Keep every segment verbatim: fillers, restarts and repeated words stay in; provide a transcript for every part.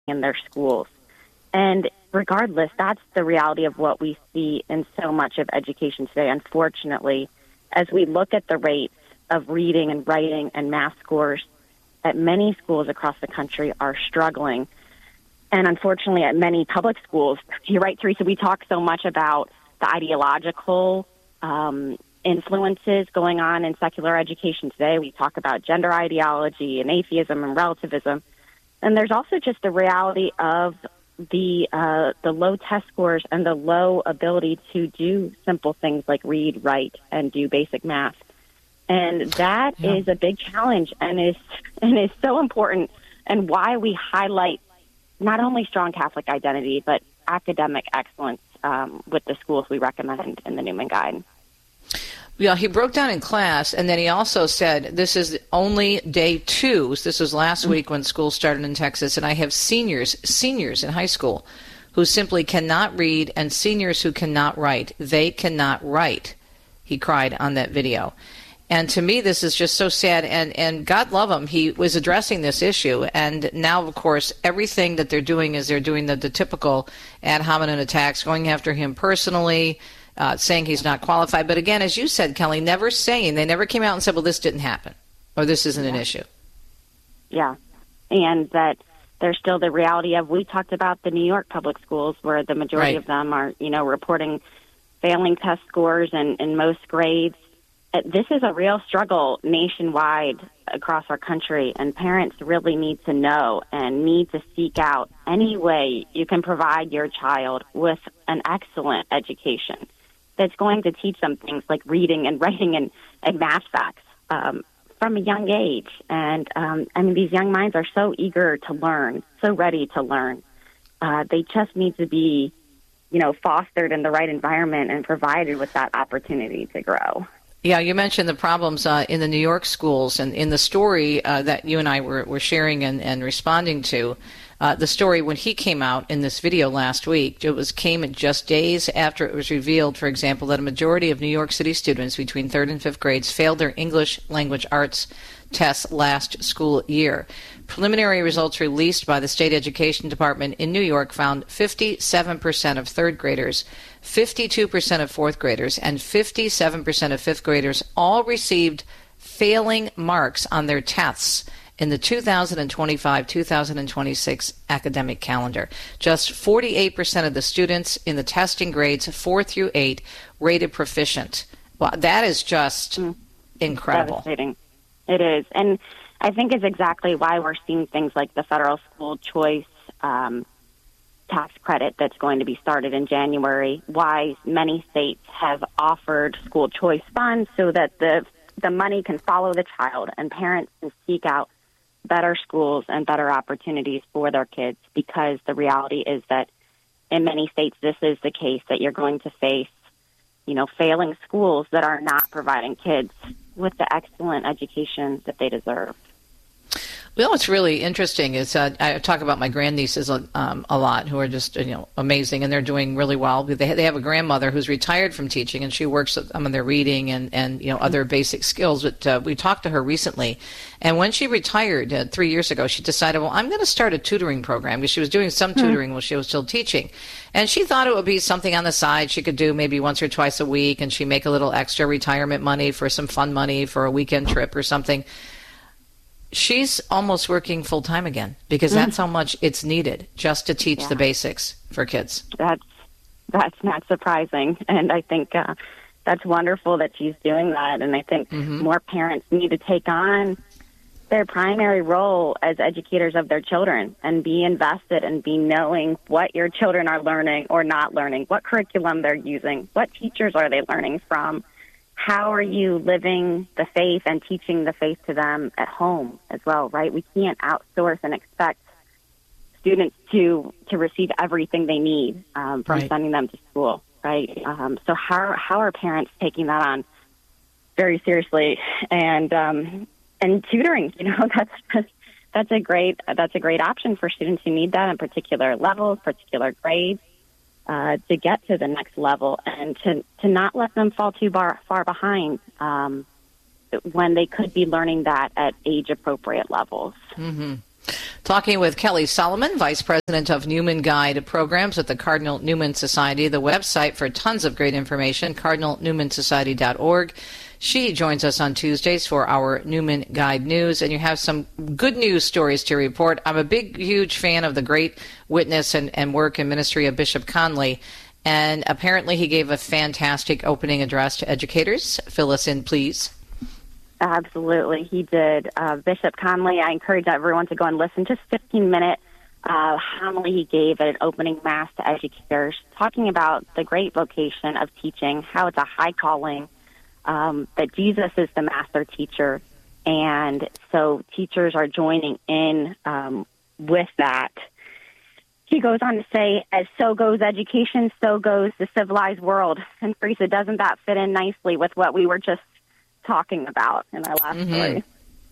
in their schools. And regardless, that's the reality of what we see in so much of education today, unfortunately. As we look at the rates of reading and writing and math scores at many schools across the country are struggling. And unfortunately, at many public schools, you're right, Teresa, we talk so much about the ideological um, influences going on in secular education today. We talk about gender ideology and atheism and relativism. And there's also just the reality of the uh, the low test scores and the low ability to do simple things like read, write, and do basic math. And that yeah. is a big challenge and is and is so important, and why we highlight not only strong Catholic identity, but academic excellence um, with the schools we recommend in the Newman Guide. Yeah, he broke down in class, and then he also said, this is only day two. This was last mm-hmm. week when school started in Texas, and I have seniors, seniors in high school who simply cannot read, and seniors who cannot write. They cannot write, he cried on that video. And to me, this is just so sad, and, and God love him, he was addressing this issue. And now, of course, everything that they're doing is they're doing the, the typical ad hominem attacks, going after him personally, uh, saying he's not qualified. But again, as you said, Kelly, never saying, they never came out and said, well, this didn't happen, or this isn't yeah. an issue. Yeah, and that there's still the reality of, we talked about the New York public schools, where the majority right. of them are, you know, reporting failing test scores in, in most grades. This is a real struggle nationwide across our country, and parents really need to know and need to seek out any way you can provide your child with an excellent education that's going to teach them things like reading and writing and, and math facts um, from a young age. And um, I mean, these young minds are so eager to learn, so ready to learn. Uh, they just need to be, you know, fostered in the right environment and provided with that opportunity to grow. Yeah, you mentioned the problems uh, in the New York schools, and in the story uh, that you and I were, were sharing and, and responding to, uh, the story when he came out in this video last week, it was came just days after it was revealed, for example, that a majority of New York City students between third and fifth grades failed their English language arts tests last school year. Preliminary results released by the State Education Department in New York found fifty-seven percent of third graders, fifty-two percent of fourth graders, and fifty-seven percent of fifth graders all received failing marks on their tests in the two thousand twenty-five two thousand twenty-six academic calendar. Just forty-eight percent of the students in the testing grades four through eight rated proficient. Well, that is just mm. incredible. Devastating. It is. And I think it's exactly why we're seeing things like the federal school choice um, tax credit that's going to be started in January, why many states have offered school choice funds so that the the money can follow the child and parents can seek out better schools and better opportunities for their kids, because the reality is that in many states this is the case, that you're going to face, you know, failing schools that are not providing kids with the excellent education that they deserve. Well, what's really interesting is uh, I talk about my grandnieces um, a lot, who are just, you know, amazing, and they're doing really well. They they have a grandmother who's retired from teaching, and she works on their reading and, and you know other basic skills. But uh, we talked to her recently, and when she retired uh, three years ago, she decided, well, I'm going to start a tutoring program, because she was doing some tutoring mm-hmm. while she was still teaching, and she thought it would be something on the side she could do maybe once or twice a week, and she make a little extra retirement money for some fun money for a weekend trip or something. She's almost working full-time again, because that's how much it's needed just to teach yeah. the basics for kids. That's that's not surprising, and I think uh, that's wonderful that she's doing that, and I think mm-hmm. more parents need to take on their primary role as educators of their children and be invested and be knowing what your children are learning or not learning, what curriculum they're using, what teachers are they learning from. How are you living the faith and teaching the faith to them at home as well, right? We can't outsource and expect students to to receive everything they need um, from right. sending them to school, right? Um, so how how are parents taking that on very seriously? And um, and tutoring, you know, that's just, that's a great that's a great option for students who need that in particular levels, particular grades. Uh, to get to the next level, and to, to not let them fall too bar, far behind um, when they could be learning that at age-appropriate levels. Mm-hmm. Talking with Kelly Solomon, Vice President of Newman Guide Programs at the Cardinal Newman Society. The website for tons of great information, cardinal newman society dot org. She joins us on Tuesdays for our Newman Guide News, and you have some good news stories to report. I'm a big, huge fan of the great witness and, and work and ministry of Bishop Conley, and apparently he gave a fantastic opening address to educators. Fill us in, please. Absolutely, he did. Uh, Bishop Conley, I encourage everyone to go and listen. Just fifteen-minute uh, homily he gave at an opening mass to educators, talking about the great vocation of teaching, how it's a high calling, um, that Jesus is the master teacher, and so teachers are joining in um, with that. He goes on to say, as so goes education, so goes the civilized world. And Teresa, doesn't that fit in nicely with what we were just talking about in our last mm-hmm. story?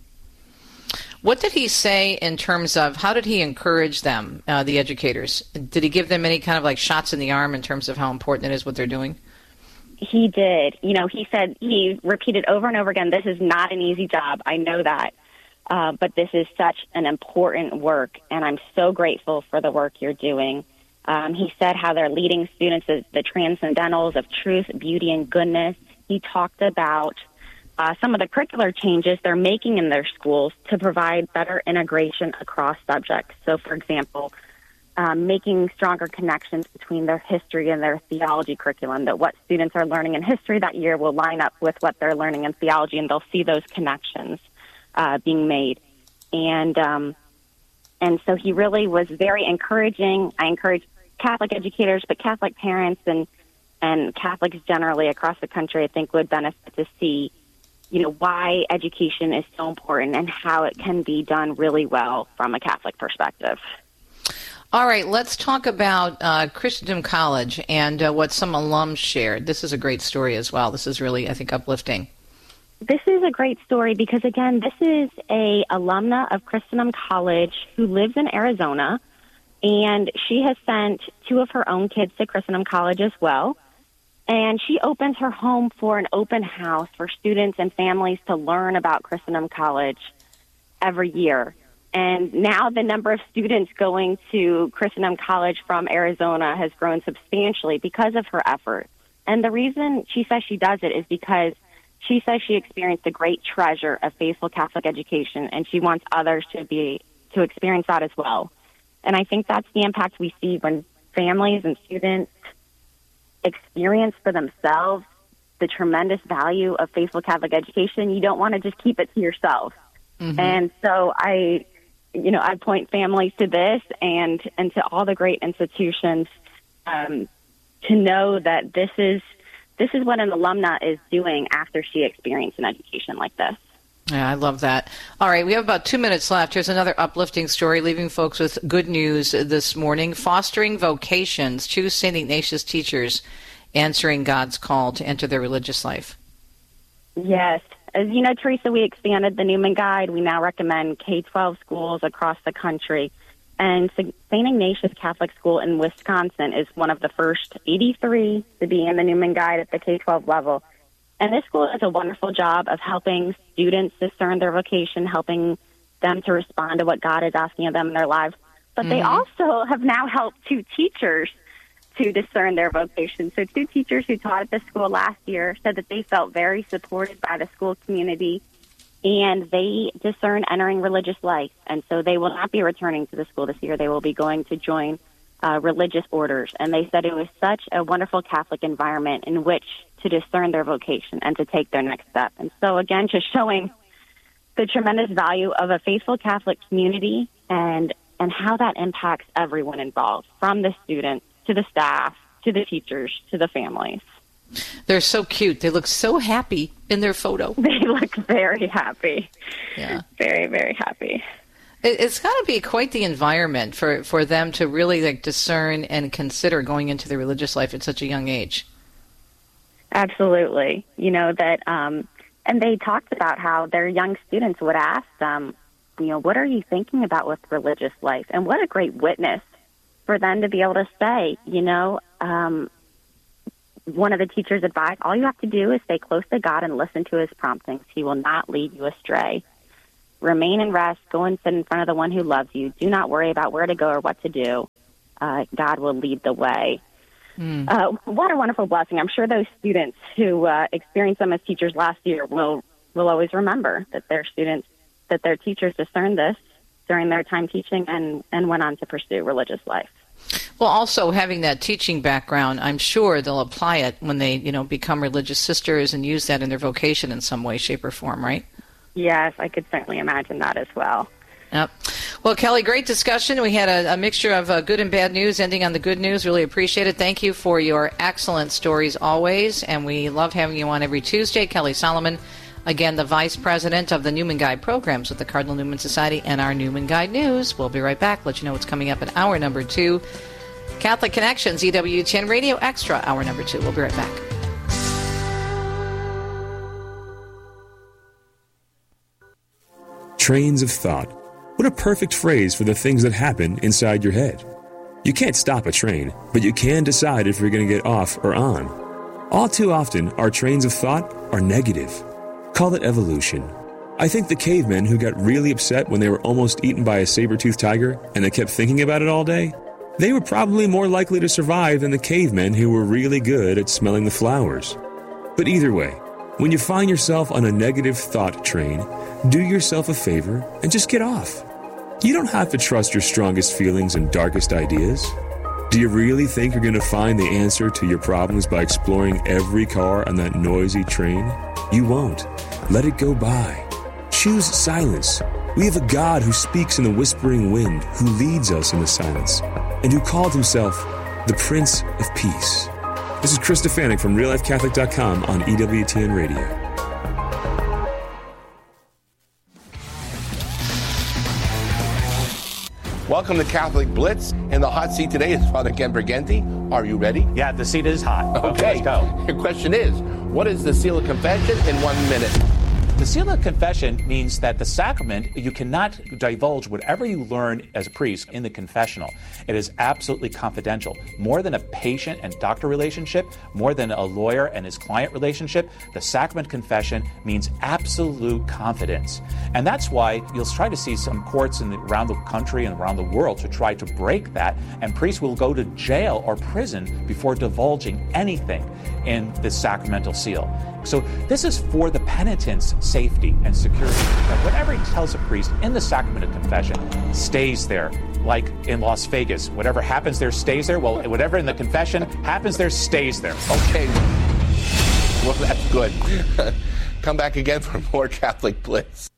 What did he say in terms of how did he encourage them, uh, the educators? Did he give them any kind of like shots in the arm in terms of how important it is what they're doing? He did. You know, he said, he repeated over and over again, this is not an easy job. I know that. Uh, but this is such an important work, and I'm so grateful for the work you're doing. Um, he said how they're leading students as the transcendentals of truth, beauty, and goodness. He talked about Uh, some of the curricular changes they're making in their schools to provide better integration across subjects. So, for example, um, making stronger connections between their history and their theology curriculum, that what students are learning in history that year will line up with what they're learning in theology, and they'll see those connections uh, being made. And um, and so he really was very encouraging. I encourage Catholic educators, but Catholic parents and, and Catholics generally across the country, I think, would benefit to see you know, why education is so important and how it can be done really well from a Catholic perspective. All right, let's talk about uh, Christendom College and uh, what some alums shared. This is a great story as well. This is really, I think, uplifting. This is a great story because, again, this is a alumna of Christendom College who lives in Arizona, and she has sent two of her own kids to Christendom College as well. And she opens her home for an open house for students and families to learn about Christendom College every year. And now the number of students going to Christendom College from Arizona has grown substantially because of her efforts. And the reason she says she does it is because she says she experienced a great treasure of faithful Catholic education, and she wants others to be to experience that as well. And I think that's the impact we see when families and students experience for themselves the tremendous value of faithful Catholic education. You don't want to just keep it to yourself. Mm-hmm. And so I, you know, I point families to this and, and to all the great institutions um, to know that this is, this is what an alumna is doing after she experienced an education like this. Yeah, I love that. All right, we have about two minutes left. Here's another uplifting story, leaving folks with good news this morning. Fostering Vocations, two Saint Ignatius teachers answering God's call to enter their religious life. Yes. As you know, Teresa, we expanded the Newman Guide. We now recommend K twelve schools across the country. And Saint Ignatius Catholic School in Wisconsin is one of the first eighty-three to be in the Newman Guide at the K twelve level. And this school does a wonderful job of helping students discern their vocation, helping them to respond to what God is asking of them in their lives. But mm-hmm. they also have now helped two teachers to discern their vocation. So two teachers who taught at the school last year said that they felt very supported by the school community, and they discern entering religious life. And so they will not be returning to the school this year. They will be going to join uh, religious orders. And they said it was such a wonderful Catholic environment in which to discern their vocation and to take their next step. And so, again, just showing the tremendous value of a faithful Catholic community and and how that impacts everyone involved, from the students to the staff to the teachers to the families. They're so cute. They look so happy in their photo. They look very happy. Yeah. Very, very happy. It's got to be quite the environment for, for them to really like discern and consider going into the religious life at such a young age. Absolutely. You know, that, um, and they talked about how their young students would ask them, you know, what are you thinking about with religious life? And what a great witness for them to be able to say, you know, um, one of the teachers advised, all you have to do is stay close to God and listen to his promptings. He will not lead you astray. remain and rest, go and sit in front of the one who loves you. Do not worry about where to go or what to do. Uh, God will lead the way. Mm. Uh, what a wonderful blessing. I'm sure those students who uh, experienced them as teachers last year will, will always remember that their students, that their teachers discerned this during their time teaching and, and went on to pursue religious life. Well, also having that teaching background, I'm sure they'll apply it when they, you know, become religious sisters and use that in their vocation in some way, shape, or form, right? Yes, I could certainly imagine that as well. Yep. Well, Kelly, great discussion. We had a, a mixture of uh, good and bad news, ending on the good news. Really appreciate it. Thank you for your excellent stories always, and we love having you on every Tuesday. Kelly Solomon, again, the Vice President of the Newman Guide Programs with the Cardinal Newman Society and our Newman Guide News. We'll be right back. Let you know what's coming up in hour number two. Catholic Connections, E W T N Radio Extra, hour number two. We'll be right back. Trains of thought. What a perfect phrase for the things that happen inside your head. You can't stop a train, but you can decide if you're going to get off or on. All too often, our trains of thought are negative. Call it evolution. I think the cavemen who got really upset when they were almost eaten by a saber-toothed tiger and they kept thinking about it all day, they were probably more likely to survive than the cavemen who were really good at smelling the flowers. But either way, when you find yourself on a negative thought train, do yourself a favor and just get off. You don't have to trust your strongest feelings and darkest ideas. Do you really think you're going to find the answer to your problems by exploring every car on that noisy train? You won't. Let it go by. Choose silence. We have a God who speaks in the whispering wind, who leads us in the silence, and who called himself the Prince of Peace. This is Chris Stefanik from real life catholic dot com on E W T N Radio. Welcome to Catholic Blitz. In the hot seat today is Father Ken Briganti. Are you ready? Yeah, the seat is hot. Okay, okay let's go. Your question is, what is the seal of confession in one minute? The seal of confession means that the sacrament, you cannot divulge whatever you learn as a priest in the confessional. It is absolutely confidential. More than a patient and doctor relationship, more than a lawyer and his client relationship, the sacrament confession means absolute confidence. And that's why you'll try to see some courts in the, around the country and around the world to try to break that, and priests will go to jail or prison before divulging anything in the sacramental seal. So this is for the penitent's safety and security, that whatever he tells a priest in the sacrament of confession stays there. Like in Las Vegas, whatever happens there stays there. Well, whatever in the confession happens there stays there. Okay, well, that's good. Come back again for more Catholic Blitz.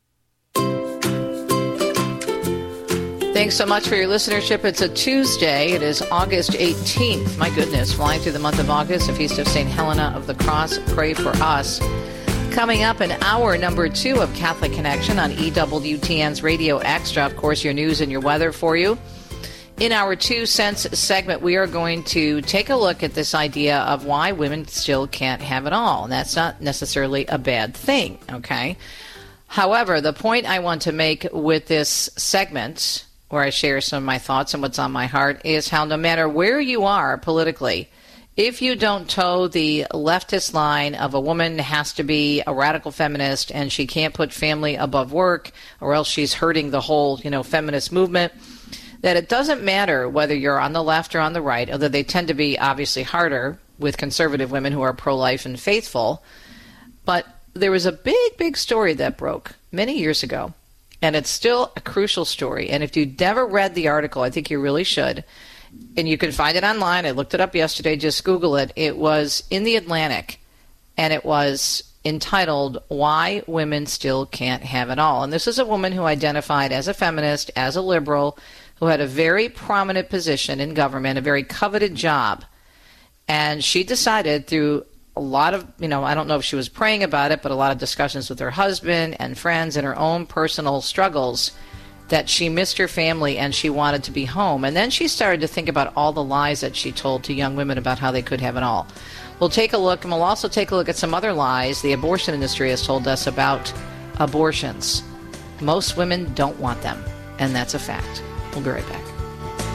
Thanks so much for your listenership. It's a Tuesday. It is August eighteenth. My goodness, flying through the month of August, the Feast of Saint Helena of the Cross. Pray for us. Coming up in hour number two of Catholic Connection on E W T N's Radio Extra. Of course, your news and your weather for you. In our Two Cents segment, we are going to take a look at this idea of why women still can't have it all. And that's not necessarily a bad thing, okay? However, the point I want to make with this segment, where I share some of my thoughts and what's on my heart, is how no matter where you are politically, if you don't toe the leftist line of a woman has to be a radical feminist and she can't put family above work or else she's hurting the whole, you know, feminist movement, that it doesn't matter whether you're on the left or on the right, although they tend to be obviously harder with conservative women who are pro-life and faithful. But there was a big, big story that broke many years ago. And it's still a crucial story. And if you've never read the article, I think you really should. And you can find it online. I looked it up yesterday. Just Google it. It was in the Atlantic. And it was entitled, Why Women Still Can't Have It All. And this is a woman who identified as a feminist, as a liberal, who had a very prominent position in government, a very coveted job. And she decided through a lot of, you know, I don't know if she was praying about it, but a lot of discussions with her husband and friends and her own personal struggles, that she missed her family and she wanted to be home. And then she started to think about all the lies that she told to young women about how they could have it all. We'll take a look, and we'll also take a look at some other lies the abortion industry has told us about abortions. Most women don't want them, and that's a fact. We'll be right back.